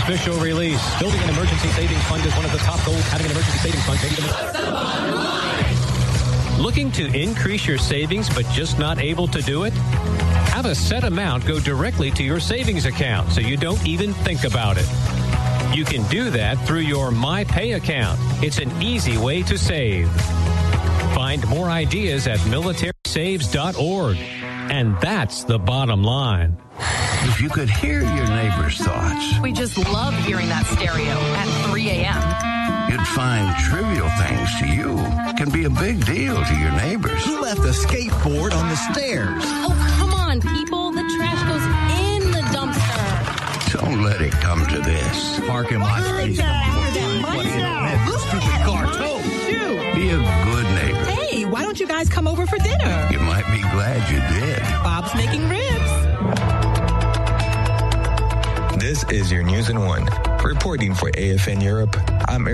official release. Building an emergency savings fund is one of the top goals. Having an emergency savings fund. Looking to increase your savings but just not able to do it? Have a set amount go directly to your savings account so you don't even think about it. You can do that through your MyPay account. It's an easy way to save. Find more ideas at militarysaves.org. And that's the bottom line. If you could hear your neighbor's thoughts. We just love hearing that stereo at 3 a.m. You'd find trivial things to you can be a big deal to your neighbors. Who left a skateboard on the stairs? Oh, come on, people. The trash goes in the dumpster. Don't let it come to this. Park in my face. This stupid car, too. Be a good neighbor. Hey, why don't you guys come over for dinner? You might be glad you did. Bob's making ribs. This is your News in One. Reporting for AFN Europe, I'm